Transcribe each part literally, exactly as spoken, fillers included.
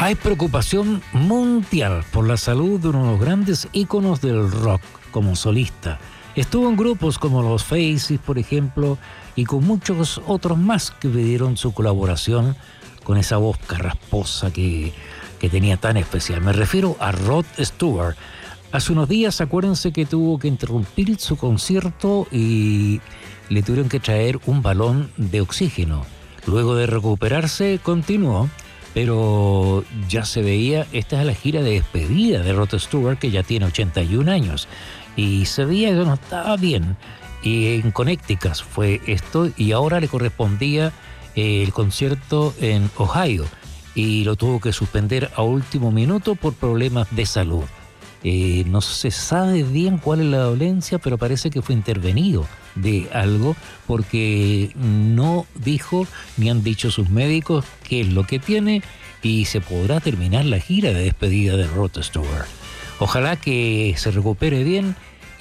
Hay preocupación mundial por la salud de uno de los grandes íconos del rock como solista. Estuvo en grupos como los Faces, por ejemplo, y con muchos otros más que pidieron su colaboración con esa voz carrasposa que, que tenía tan especial. Me refiero a Rod Stewart. Hace unos días, acuérdense que tuvo que interrumpir su concierto y le tuvieron que traer un balón de oxígeno. Luego de recuperarse, continuó, pero ya se veía, esta es la gira de despedida de Rod Stewart, que ya tiene ochenta y un años, y se veía que no estaba bien. Y en Connecticut fue esto, y ahora le correspondía el concierto en Ohio, y lo tuvo que suspender a último minuto por problemas de salud. Eh, no se sabe bien cuál es la dolencia, pero parece que fue intervenido de algo, porque no dijo ni han dicho sus médicos qué es lo que tiene, y se podrá terminar la gira de despedida de Rod Stewart. Ojalá que se recupere bien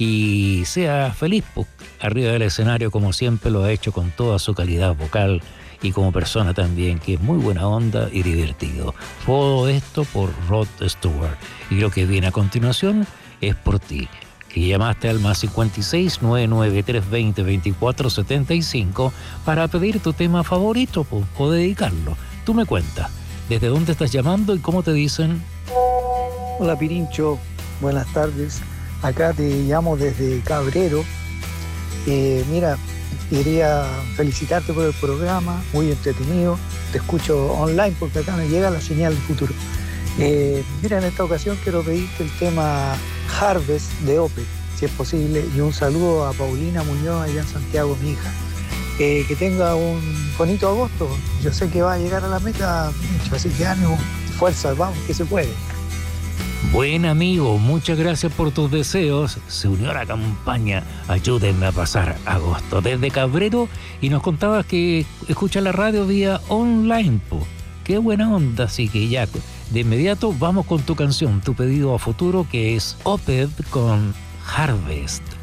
y sea feliz pues, arriba del escenario, como siempre lo ha hecho, con toda su calidad vocal y como persona también, que es muy buena onda y divertido. Todo esto por Rod Stewart. Y lo que viene a continuación es por ti, que llamaste al más cincuenta y seis, noventa y nueve, trescientos veinte, veinticuatro setenta y cinco para pedir tu tema favorito o, o dedicarlo. Tú me cuentas, ¿desde dónde estás llamando y cómo te dicen? Hola Pirincho, buenas tardes. Acá te llamo desde Cabrero. Eh, mira, quería felicitarte por el programa, muy entretenido. Te escucho online porque acá me llega la señal del futuro. Eh, mira, en esta ocasión quiero pedirte el tema Harvest de Opeth, si es posible, y un saludo a Paulina Muñoz allá en Santiago, mi hija. Eh, que tenga un bonito agosto. Yo sé que va a llegar a la meta, así que ánimo, fuerza, vamos, que se puede. Buen amigo, muchas gracias por tus deseos. Se unió a la campaña Ayúdenme a pasar agosto desde Cabrero, y nos contabas que escucha la radio vía online, po. Qué buena onda, así que ya de inmediato vamos con tu canción, tu pedido a futuro, que es Opeth con Harvest.